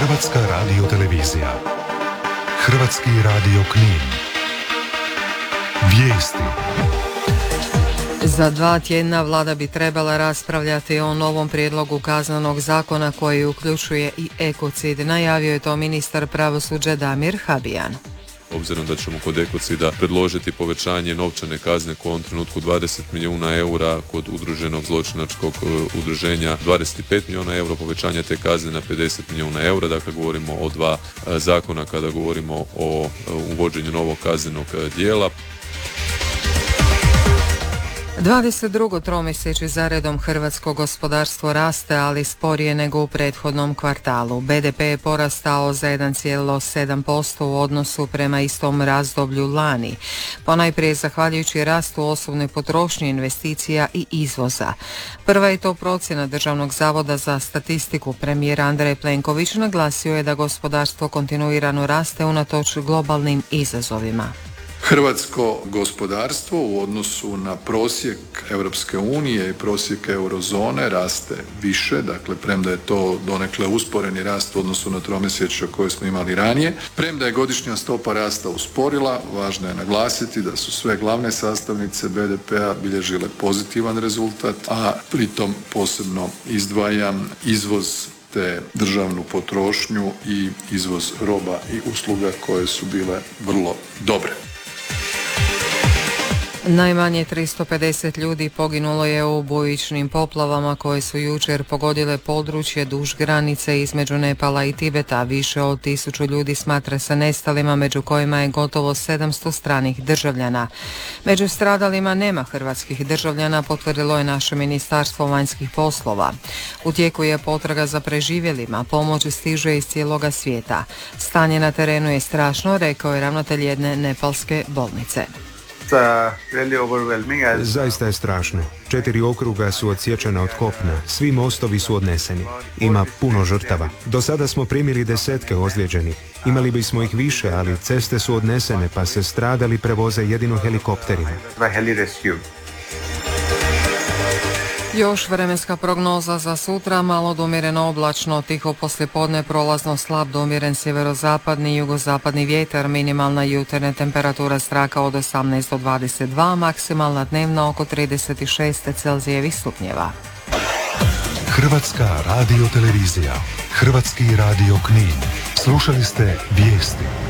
Hrvatska radiotelevizija. Hrvatski radio Knin. Vijesti. Za 2 tjedna vlada bi trebala raspravljati o novom prijedlogu kaznenog zakona koji uključuje i ekocid. Najavio je to ministar pravosuđa Damir Habijan. Obzirom da ćemo kod ekocida predložiti povećanje novčane kazne u ovom trenutku 20 milijuna eura, kod udruženog zločinačkog udruženja 25 milijuna eura, povećanje te kazne na 50 milijuna eura. Dakle, govorimo o 2 zakona kada govorimo o uvođenju novog kaznenog djela. 22. tromjesečje zaredom hrvatsko gospodarstvo raste, ali sporije nego u prethodnom kvartalu. BDP je porastao za 1,7% u odnosu prema istom razdoblju lani. Ponajprije zahvaljujući rastu osobnoj potrošnji, investicija i izvoza. Prva je to procjena Državnog zavoda za statistiku. Premijer Andrej Plenković naglasio je da gospodarstvo kontinuirano raste unatoč globalnim izazovima. Hrvatsko gospodarstvo u odnosu na prosjek Europske unije i prosjek eurozone raste više, dakle premda je to donekle usporeni rast u odnosu na tromjesečje koje smo imali ranije. Premda je godišnja stopa rasta usporila, važno je naglasiti da su sve glavne sastavnice BDP-a bilježile pozitivan rezultat, a pritom posebno izdvajam izvoz te državnu potrošnju i izvoz roba i usluga koje su bile vrlo dobre. Najmanje 350 ljudi poginulo je u bujičnim poplavama koje su jučer pogodile područje duž granice između Nepala i Tibeta. Više od 1000 ljudi smatra se nestalima, među kojima je gotovo 700 stranih državljana. Među stradalima nema hrvatskih državljana, potvrdilo je naše Ministarstvo vanjskih poslova. U tijeku je potraga za preživjelima, pomoć stiže iz cijeloga svijeta. Stanje na terenu je strašno, rekao je ravnatelj jedne nepalske bolnice. Zaista je strašno. 4 okruga su odsječena od kopna, svi mostovi su odneseni. Ima puno žrtava. Do sada smo primili 10 ozlijeđenih. Imali bismo ih više, ali ceste su odnesene, pa se stradali prevoze jedino helikopterima. Još vremenska prognoza za sutra, malo do umjereno oblačno, tiho poslijepodne, prolazno slab do umjeren sjeverozapadni i jugozapadni vjetar, minimalna jutarnja temperatura zraka od 18 do 22, maksimalna dnevna oko 36 Celzijevih stupnjeva. Hrvatska radiotelevizija. Hrvatski radio Knin. Slušali ste vijesti.